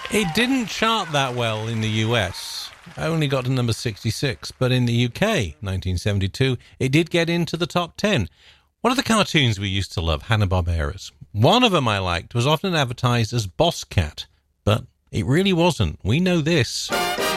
It didn't chart that well in the US. I only got to number 66, but in the UK, 1972, it did get into the top 10. One of the cartoons we used to love, Hanna-Barbera's. One of them I liked was often advertised as Boss Cat, but it really wasn't. We know this.